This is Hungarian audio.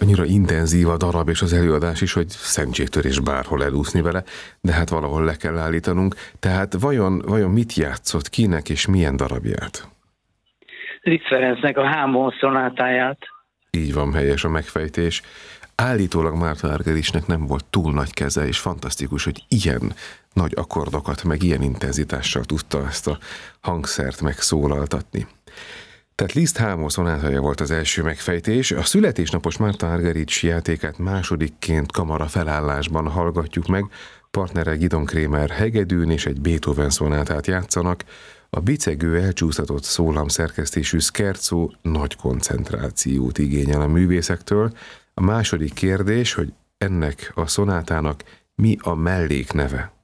annyira intenzív a darab és az előadás is, hogy szentségtörés bárhol elúszni vele, de hát valahol le kell állítanunk. Tehát vajon mit játszott, kinek és milyen darabját? Liszt Ferencnek a Hámon szonátáját. Így van, helyes a megfejtés. Állítólag Márton Argerich-nek nem volt túl nagy keze, és fantasztikus, hogy ilyen nagy akkordokat, meg ilyen intenzitással tudta ezt a hangszert megszólaltatni. Tehát Liszt Hámon szonátája volt az első megfejtés. A születésnapos Márton Argerich játékát másodikként kamara felállásban hallgatjuk meg. Partnere Gidon Kremer hegedűn és egy Beethoven szonátát játszanak. A bicegő elcsúsztatott szólamszerkesztésű scherzo nagy koncentrációt igényel a művészektől. A második kérdés, hogy ennek a szonátának mi a mellékneve?